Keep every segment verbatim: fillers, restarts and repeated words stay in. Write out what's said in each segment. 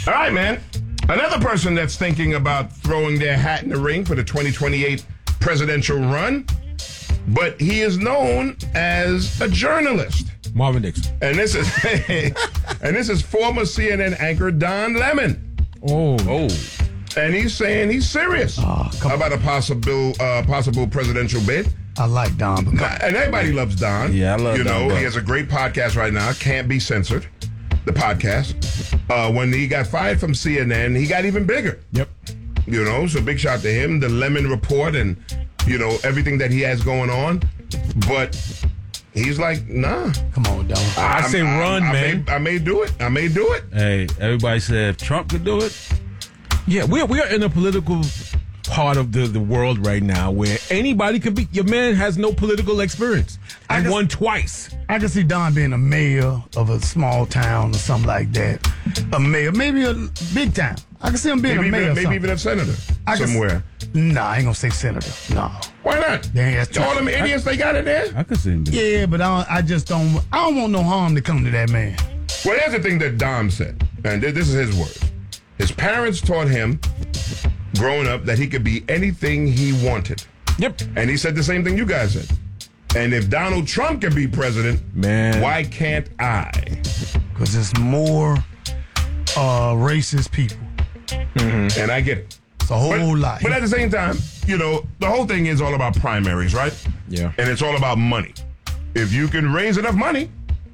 All right, man. Another person that's thinking about throwing their hat in the ring for the twenty twenty-eight presidential run, but he is known as a journalist. Marvin Dixon. And this is and this is former C N N anchor Don Lemon. Oh. Oh. And he's saying he's serious oh, about a possible uh, possible presidential bid. I like Don. And everybody loves Don. Yeah, I love you Don. You know, Don. he has a great podcast right now, Can't Be Censored, the podcast. Uh, when he got fired from C N N, he got even bigger. Yep. You know, so big shout to him, the Lemon Report, and, you know, everything that he has going on. But he's like, nah. Come on, Don. I, I say run, I, I man. May, I may do it. I may do it. Hey, everybody said if Trump could do it. Yeah, we are, we are in a political part of the, the world right now where anybody could be. Your man has no political experience. I just, won twice. I can see Don being a mayor of a small town or something like that. A mayor, maybe a big town. I can see him being maybe a mayor. Even, or maybe even a senator I somewhere. Can, nah, I ain't gonna say senator. No. Why not? Yeah, all them idiots they got in there. I could see him. Yeah, but I, don't, I just don't. I don't want no harm to come to that man. Well, here's the thing that Dom said, and this is his words. His parents taught him, growing up, that he could be anything he wanted. Yep. And he said the same thing you guys said. And if Donald Trump can be president, man, why can't I? Because it's more uh, racist people. Mm-hmm. And I get it. It's a whole but, lot. But at the same time, you know, the whole thing is all about primaries, right? Yeah. And it's all about money. If you can raise enough money,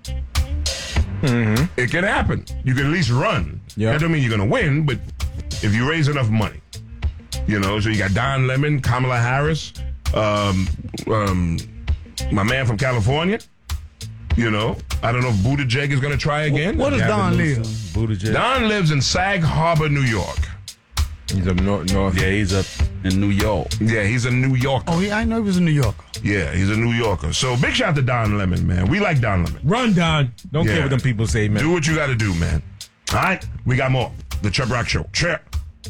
mm-hmm. it can happen. You can at least run. Yeah. That don't mean you're going to win, but if you raise enough money, you know, so you got Don Lemon, Kamala Harris, um, um, my man from California, you know, I don't know if Buttigieg is going to try again. Where does Don live? Buttigieg. Don lives in Sag Harbor, New York. He's up north, north. Yeah, he's up in New York. Yeah, he's a New Yorker. Oh, yeah, I know he was a New Yorker. Yeah, he's a New Yorker. So big shout to Don Lemon, man. We like Don Lemon. Run, Don. Don't Yeah. care what them people say, man. Do what you got to do, man. All right, we got more. The Chubb Rock Show. Cheer.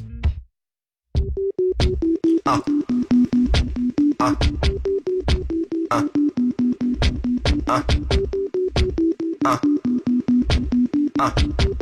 Uh. Uh. Uh. Uh. Uh. Uh.